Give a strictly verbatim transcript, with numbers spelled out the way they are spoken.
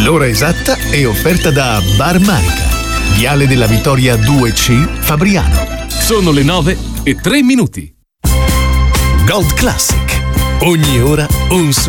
L'ora esatta è offerta da Bar Manica, Viale della Vittoria due C, Fabriano. Sono le nove e tre minuti. Gold Classic. Ogni ora un